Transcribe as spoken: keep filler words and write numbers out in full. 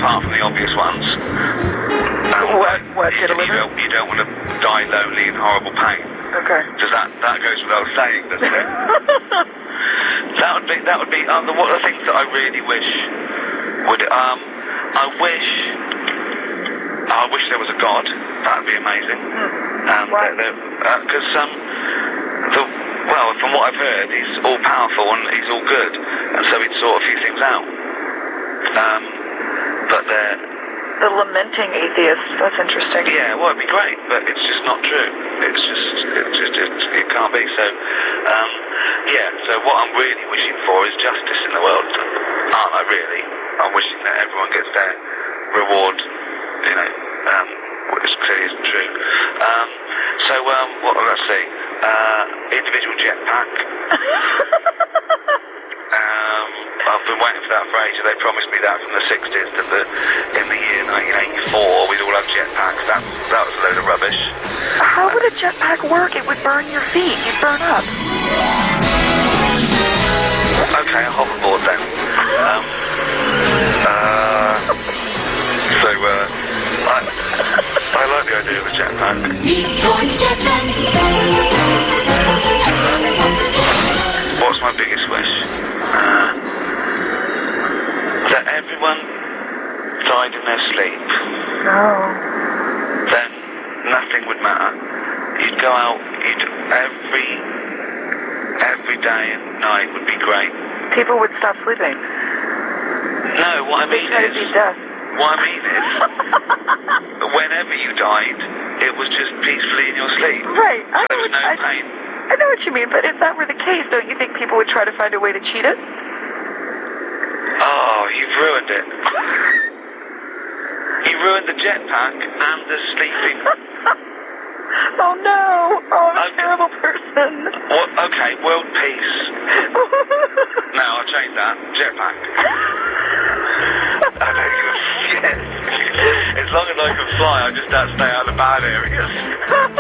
apart from the obvious ones. Um, What? What? Get a you, living? don't, you don't want to die lonely in horrible pain. Okay. Does that that goes without saying, doesn't it? that would be that would be um, the, one of the things that I really wish would um I wish I wish there was a God. That would be amazing. Um, Why? Because uh, um the well from what I've heard, he's all powerful and he's all good, and so he'd sort a few things out. Um, but they're The lamenting atheist. That's interesting. Yeah, well, it'd be great, but it's just not true. It's just, it's just, it's, it can't be. So, um, yeah. So what I'm really wishing for is justice in the world, aren't I? Really, I'm wishing that everyone gets their reward. You know, um, which clearly isn't true. Um, so, um, what? Let's see. Uh, individual jetpack. Um, I've been waiting for that for ages. They promised me that from the sixties that the, in the year nineteen eighty-four we'd all have jetpacks. That, that was a load of rubbish. How would a jetpack work? It would burn your feet. You'd burn up. Okay, a hoverboard then. Um, uh, so, uh, I, I like the idea of a jetpack. What's my biggest wish? Uh, that everyone died in their sleep. No. Then nothing would matter. You'd go out, you'd, every, every day and night would be great. People would stop sleeping. No, what I mean That is, would be death. what I mean is, whenever you died, it was just peacefully in your sleep. Right. I There was know, no I, pain. I know what you mean, but if that were the case, don't you think people would try to find a way to cheat it? Oh, you've ruined it. You ruined the jetpack and the sleeping. Oh no! Oh, I'm a Okay. terrible person. What? Okay, world peace. No, I'll change that. Jetpack. I don't give a shit. As long as I can fly, I just have to stay out of the bad areas.